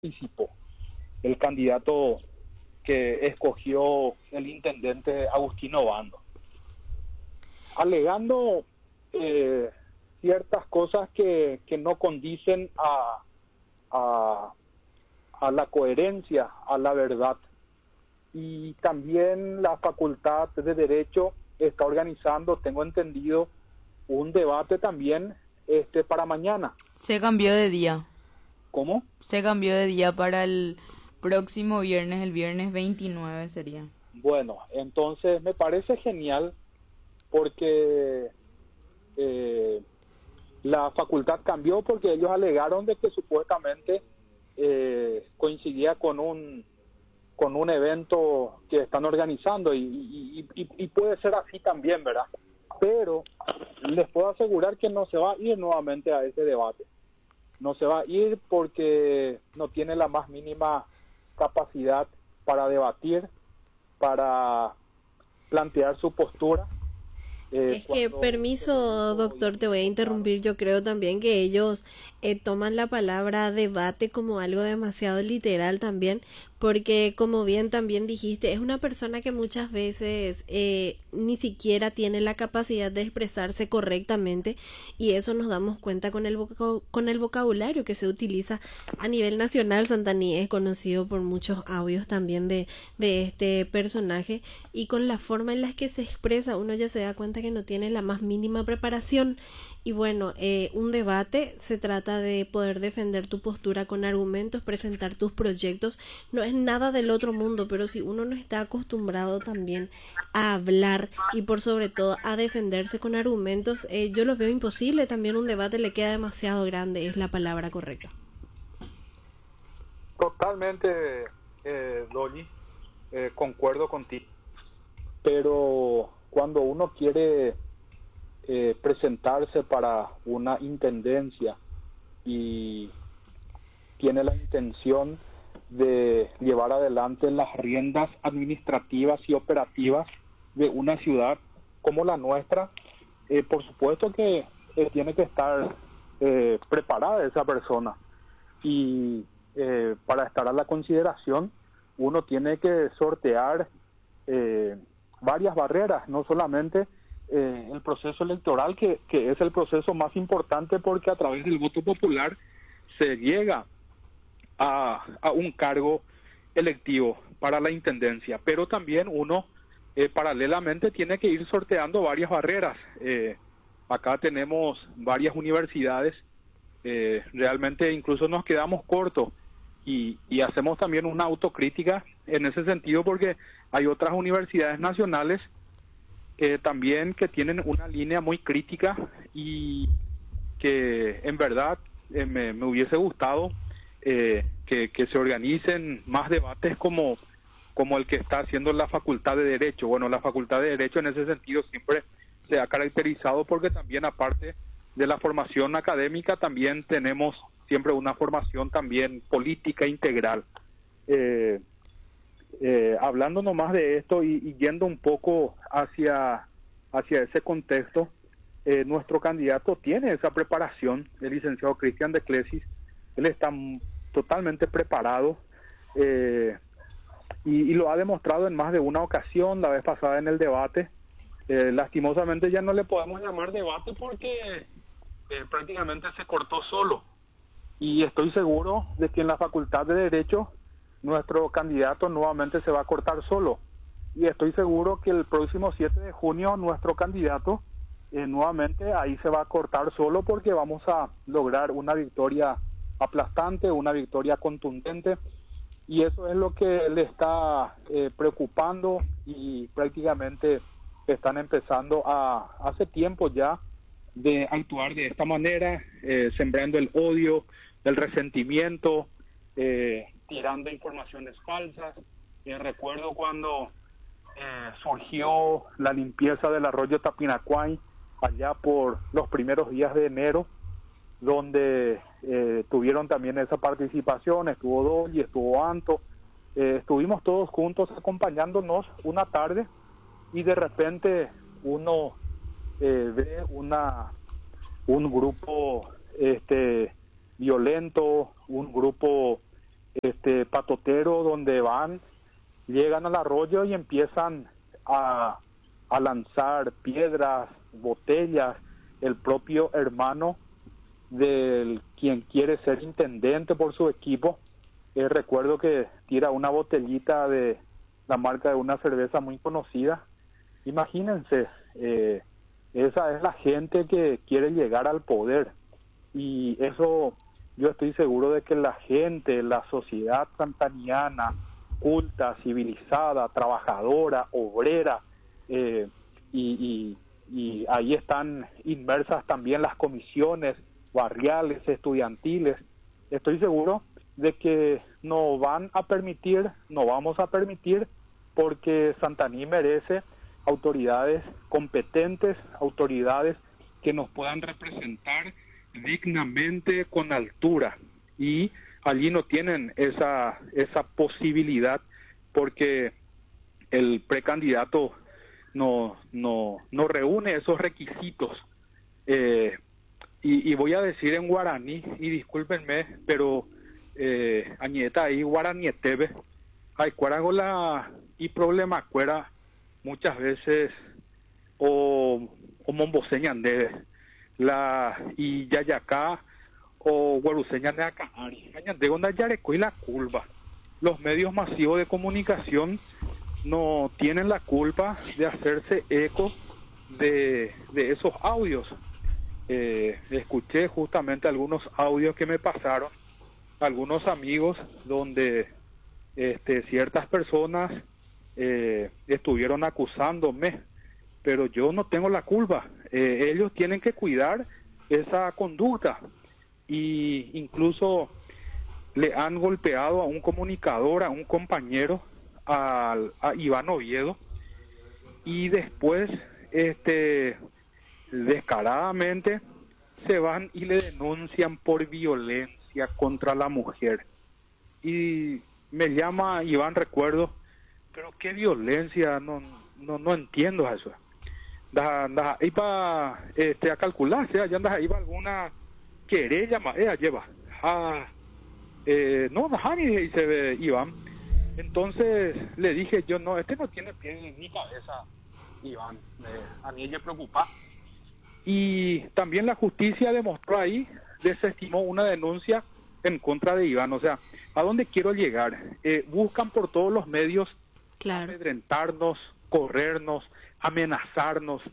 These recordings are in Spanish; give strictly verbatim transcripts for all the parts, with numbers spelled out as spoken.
participó, el candidato que escogió el intendente Agustín Obando, alegando eh, ciertas cosas que, que no condicen a, a, a la coherencia, a la verdad. Y también la Facultad de Derecho está organizando, tengo entendido, un debate también este para mañana. Se cambió de día. ¿Cómo? Se cambió de día para el próximo viernes, el viernes veintinueve sería. Bueno, entonces me parece genial porque eh, la facultad cambió porque ellos alegaron de que supuestamente eh, coincidía con un con un evento que están organizando y, y, y, y puede ser así también, ¿verdad? Pero les puedo asegurar que no se va a ir nuevamente a ese debate. No se va a ir porque no tiene la más mínima capacidad para debatir, para plantear su postura. Eh, es que, permiso, doctor, te voy a interrumpir. Yo creo también que ellos eh, toman la palabra debate como algo demasiado literal también, porque como bien también dijiste, es una persona que muchas veces eh, ni siquiera tiene la capacidad de expresarse correctamente, y eso nos damos cuenta con el, voc con el vocabulario que se utiliza a nivel nacional. Santaní es conocido por muchos audios también de, de este personaje, y con la forma en la que se expresa uno ya se da cuenta que no tiene la más mínima preparación. Y bueno, eh, un debate se trata de poder defender tu postura con argumentos, presentar tus proyectos. No es nada del otro mundo, pero si uno no está acostumbrado también a hablar y por sobre todo a defenderse con argumentos, eh, yo lo veo imposible. También un debate le queda demasiado grande, es la palabra correcta. Totalmente, eh, Dolly, eh, concuerdo contigo. Pero cuando uno quiere eh, presentarse para una intendencia y tiene la intención de llevar adelante las riendas administrativas y operativas de una ciudad como la nuestra, eh, por supuesto que eh, tiene que estar eh, preparada esa persona, y eh, para estar a la consideración uno tiene que sortear eh, varias barreras, no solamente eh, el proceso electoral, que, que es el proceso más importante porque a través del voto popular se llega a, a un cargo electivo para la intendencia, pero también uno eh, paralelamente tiene que ir sorteando varias barreras. Eh, acá tenemos varias universidades, eh, realmente incluso nos quedamos cortos y, y hacemos también una autocrítica en ese sentido, porque hay otras universidades nacionales eh, también que tienen una línea muy crítica y que en verdad eh, me, me hubiese gustado eh, que, que se organicen más debates como, como el que está haciendo la Facultad de Derecho. Bueno, la Facultad de Derecho en ese sentido siempre se ha caracterizado porque también, aparte de la formación académica, también tenemos siempre una formación también política integral. Eh, eh, hablando nomás de esto y, y yendo un poco hacia, hacia ese contexto, eh, nuestro candidato tiene esa preparación, el licenciado Cristian de Clesis. Él está totalmente preparado eh, y, y lo ha demostrado en más de una ocasión. La vez pasada en el debate, eh, lastimosamente ya no le podemos llamar debate porque eh, prácticamente se cortó solo, y estoy seguro de que en la Facultad de Derecho nuestro candidato nuevamente se va a cortar solo, y estoy seguro que el próximo siete de junio nuestro candidato eh, nuevamente ahí se va a cortar solo, porque vamos a lograr una victoria aplastante, una victoria contundente, y eso es lo que le está eh, preocupando, y prácticamente están empezando a, hace tiempo ya, de actuar de esta manera, eh, sembrando el odio, el resentimiento, eh, tirando informaciones falsas. Eh, recuerdo cuando eh, surgió la limpieza del arroyo Tapinacuay, allá por los primeros días de enero, donde eh, tuvieron también esa participación, estuvo Dolly, estuvo Anto, eh, estuvimos todos juntos acompañándonos una tarde, y de repente uno eh, ve una un grupo este violento, un grupo este patotero donde van, llegan al arroyo y empiezan a, a lanzar piedras, botellas. El propio hermano del quien quiere ser intendente por su equipo, eh, recuerdo que tira una botellita de la marca de una cerveza muy conocida. Imagínense, eh, esa es la gente que quiere llegar al poder, y eso yo estoy seguro de que la gente, la sociedad santaniana, culta, civilizada, trabajadora, obrera, eh, y, y, y ahí están inmersas también las comisiones barriales, estudiantiles. Estoy seguro de que no van a permitir, no vamos a permitir, porque Santaní merece autoridades competentes, autoridades que nos puedan representar dignamente, con altura, y allí no tienen esa esa posibilidad porque el precandidato no no no reúne esos requisitos. eh, y, y voy a decir en guaraní, y discúlpenme, pero eh, añeta ahí guaranietebe hay cuaragola y problema cuera muchas veces o o momboseñan de la y yayacá o guaruseña de acá de onda yareco y la culpa. Los medios masivos de comunicación no tienen la culpa de hacerse eco de, de esos audios. Eh, escuché justamente algunos audios que me pasaron algunos amigos donde este, ciertas personas eh, estuvieron acusándome, pero yo no tengo la culpa. Eh, ellos tienen que cuidar esa conducta, y incluso le han golpeado a un comunicador, a un compañero, a, a Iván Oviedo, y después este descaradamente se van y le denuncian por violencia contra la mujer. Y me llama Iván, recuerdo, pero qué violencia, no no no entiendo eso. Da, da, iba este, a calcular, si ya anda iba alguna querella, ella lleva. Ah, eh, no, no, ni se ve Iván. Entonces le dije yo, no, este no tiene pie ni cabeza, Iván. Eh, a mí ella preocupa. Y también la justicia demostró ahí, desestimó una denuncia en contra de Iván. O sea, ¿a dónde quiero llegar? Eh, buscan por todos los medios claro. amedrentarnos, corrernos, amenazarnos,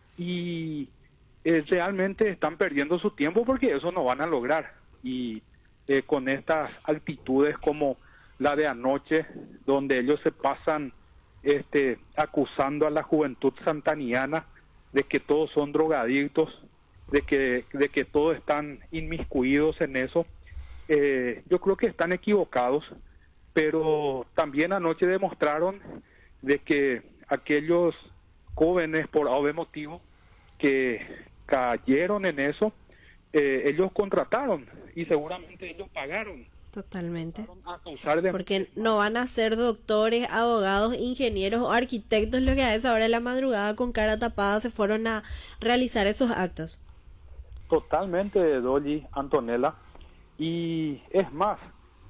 y eh, realmente están perdiendo su tiempo porque eso no van a lograr. Y eh, con estas actitudes como la de anoche, donde ellos se pasan este, acusando a la juventud santaniana de que todos son drogadictos, de que, de que todos están inmiscuidos en eso, eh, yo creo que están equivocados, pero también anoche demostraron de que aquellos jóvenes, por algún motivo, que cayeron en eso, eh, ellos contrataron y seguramente ellos pagaron. Totalmente. A causar de... Porque no van a ser doctores, abogados, ingenieros o arquitectos lo que a esa hora de la madrugada con cara tapada se fueron a realizar esos actos. Totalmente, Dolly, Antonella. Y es más,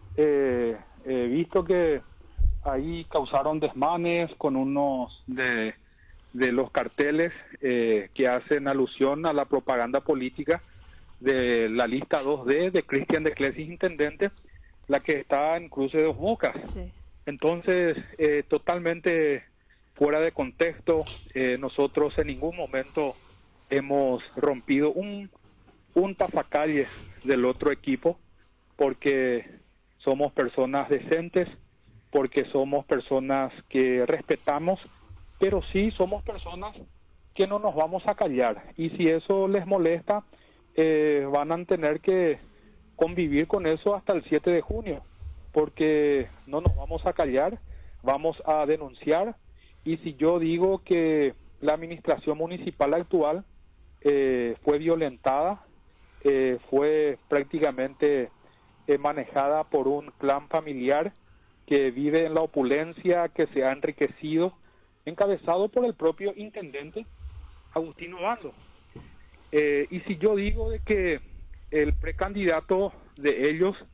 eh, he visto que ahí causaron desmanes con unos de, de los carteles eh, que hacen alusión a la propaganda política de la lista dos D de Cristian de Clesis Intendente, la que está en Cruce de Dos Bocas. Sí. Entonces, eh, totalmente fuera de contexto. Eh, nosotros en ningún momento hemos rompido un, un pasacalle del otro equipo, porque somos personas decentes, porque somos personas que respetamos, pero sí somos personas que no nos vamos a callar. Y si eso les molesta, eh, van a tener que convivir con eso hasta el siete de junio, porque no nos vamos a callar, vamos a denunciar. Y si yo digo que la administración municipal actual eh, fue violentada, eh, fue prácticamente eh, manejada por un clan familiar que vive en la opulencia, que se ha enriquecido, encabezado por el propio intendente Agustín Obando. Eh, y si yo digo de que el precandidato de ellos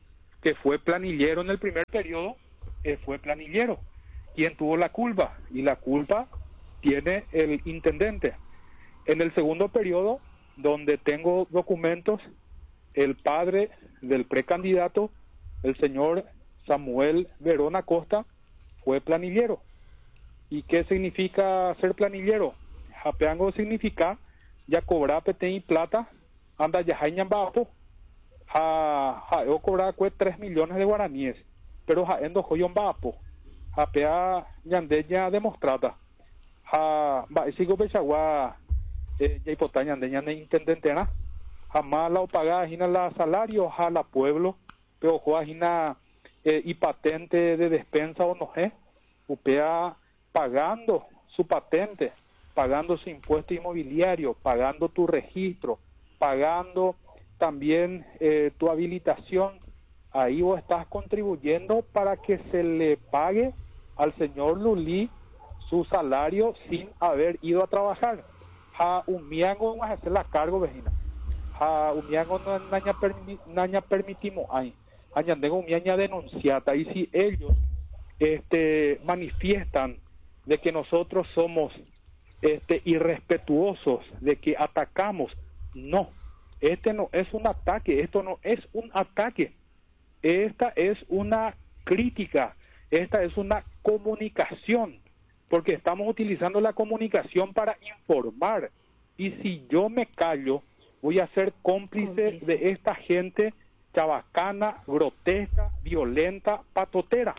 que fue planillero en el primer periodo, eh, fue planillero. ¿Quién tuvo la culpa? Y la culpa tiene el intendente. En el segundo periodo, donde tengo documentos, el padre del precandidato, el señor Samuel Verón Acosta, fue planillero. ¿Y qué significa ser planillero? Japeango significa ya cobrar pete y plata, anda ya hay ñambapo, ja ja yo cobrar cue tres millones de guaraníes, pero ja endo joyon bapo, japea ñande ya demostrada, ja va sigo pechagua eh ya hipota ñande ñande intendente na, jamás la paga hina la salario ja la pueblo, pero joa hina eh, y patente de despensa o no es, upea pagando su patente, pagando su impuesto inmobiliario, pagando tu registro, pagando también eh, tu habilitación, ahí vos estás contribuyendo para que se le pague al señor Lulí su salario sin haber ido a trabajar. Ja umiango vas a hacer la cargo, vecina. Ja umiango no naña permi, naña permitimos ahí. Añandengo umiaña denunciata, y si ellos este manifiestan de que nosotros somos este irrespetuosos, de que atacamos, no, este no es un ataque, esto no es un ataque, esta es una crítica, esta es una comunicación, porque estamos utilizando la comunicación para informar, y si yo me callo, voy a ser cómplice, cómplice. de esta gente chabacana, grotesca, violenta, patotera.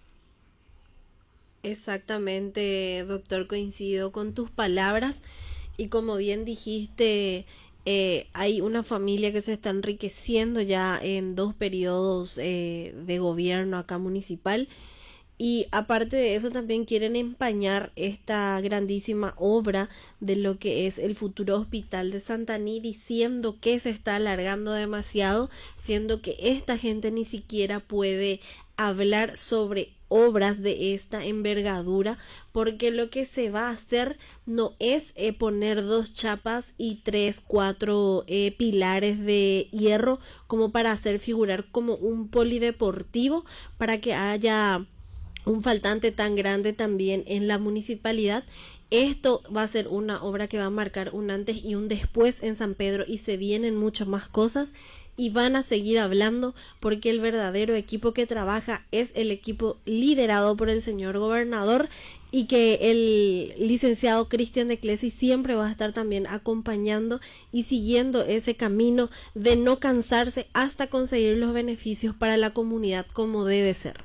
Exactamente, doctor, coincido con tus palabras y como bien dijiste, eh, hay una familia que se está enriqueciendo ya en dos periodos eh, de gobierno acá municipal y aparte de eso también quieren empañar esta grandísima obra de lo que es el futuro hospital de Santaní, diciendo que se está alargando demasiado, siendo que esta gente ni siquiera puede hablar sobre obras de esta envergadura, porque lo que se va a hacer no es eh, poner dos chapas y tres, cuatro eh, pilares de hierro como para hacer figurar como un polideportivo, para que haya un faltante tan grande también en la municipalidad. Esto va a ser una obra que va a marcar un antes y un después en San Pedro y se vienen muchas más cosas y van a seguir hablando porque el verdadero equipo que trabaja es el equipo liderado por el señor gobernador y que el licenciado Cristian de Clesi siempre va a estar también acompañando y siguiendo ese camino de no cansarse hasta conseguir los beneficios para la comunidad como debe ser.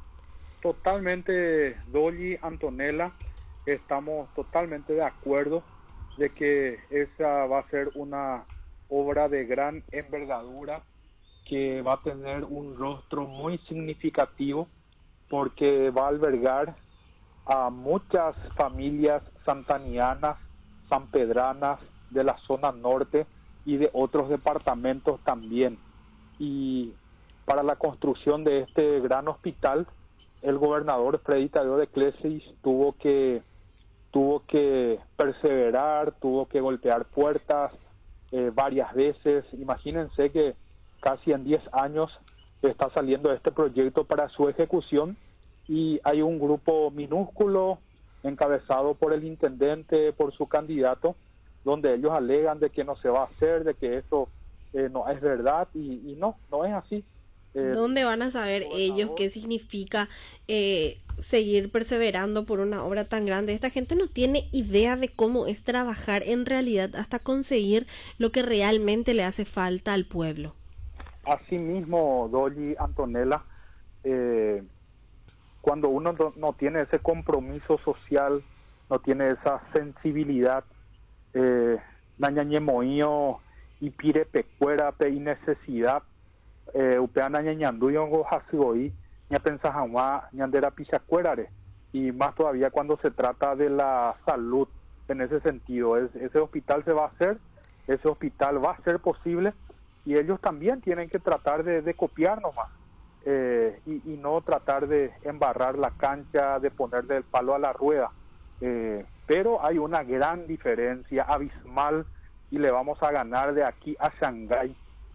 Totalmente, Dolly, Antonella, estamos totalmente de acuerdo de que esa va a ser una obra de gran envergadura que va a tener un rostro muy significativo porque va a albergar a muchas familias santanianas, sanpedranas de la zona norte y de otros departamentos también. Y para la construcción de este gran hospital, el gobernador Freddy Tadeo de Clesi tuvo que tuvo que perseverar, tuvo que golpear puertas eh, varias veces. Imagínense que casi en diez años está saliendo este proyecto para su ejecución y hay un grupo minúsculo encabezado por el intendente, por su candidato, donde ellos alegan de que no se va a hacer, de que eso eh, no es verdad y, y no, no es así. Eh, ¿Dónde van a saber ellos qué significa eh, seguir perseverando por una obra tan grande? Esta gente no tiene idea de cómo es trabajar en realidad hasta conseguir lo que realmente le hace falta al pueblo. Así mismo, Dolly, Antonella, eh, cuando uno no, no tiene ese compromiso social, no tiene esa sensibilidad, eh, nañañemoío y pire pecuera pe y necesidad, eh, upeana ñañanduyongo hasigoi ña pensajamua ñandera pichacuerare, y más todavía cuando se trata de la salud. En ese sentido, es, ese hospital se va a hacer, ese hospital va a ser posible y ellos también tienen que tratar de, de copiar nomás eh, y, y no tratar de embarrar la cancha, de ponerle el palo a la rueda, eh, pero hay una gran diferencia abismal y le vamos a ganar de aquí a Shanghái.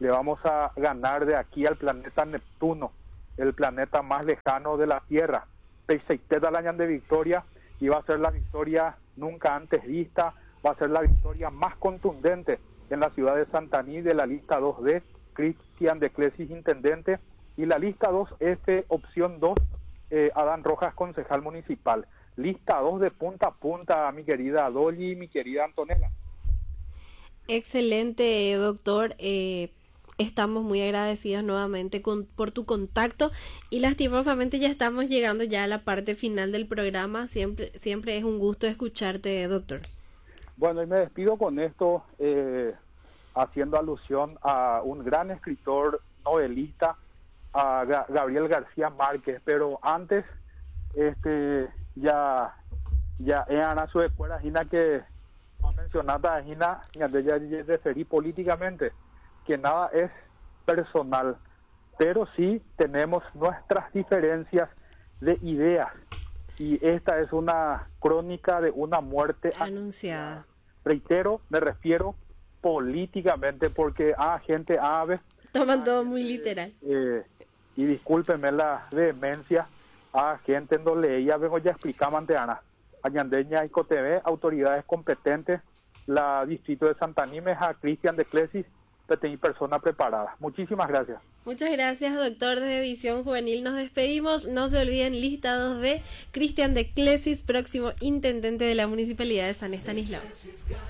le vamos a ganar de aquí al planeta Neptuno, el planeta más lejano de la Tierra. Peiseiteta la de victoria, y va a ser la victoria nunca antes vista, va a ser la victoria más contundente en la ciudad de Santaní de la lista dos D, Cristian de Clesis intendente, y la lista dos F, opción dos, eh, Adán Rojas, concejal municipal. Lista dos de punta a punta, mi querida Dolly y mi querida Antonella. Excelente, doctor. Eh, estamos muy agradecidos nuevamente con, por tu contacto, y lastimosamente ya estamos llegando ya a la parte final del programa. Siempre, siempre es un gusto escucharte, doctor. Bueno, y me despido con esto, eh, haciendo alusión a un gran escritor novelista, a Ga- Gabriel García Márquez, pero antes, este, ya, ya era su escuela, Gina, que mencionada Gina, ya ya referí políticamente, que nada es personal, pero sí tenemos nuestras diferencias de ideas, y esta es una crónica de una muerte anunciada. Reitero, me refiero políticamente, porque a ah, gente ave toman ah, todo gente, muy literal. Eh, y discúlpenme la vehemencia, a gente no leía, vengo ya a explicar ante Ana, Añandeña y Cotv, autoridades competentes, la distrito de Santanime, a Cristian de Clesis, y persona preparada. Muchísimas gracias. Muchas gracias, doctor de Visión Juvenil. Nos despedimos. No se olviden, lista dos de Cristian de Clesis, próximo intendente de la Municipalidad de San Estanislao.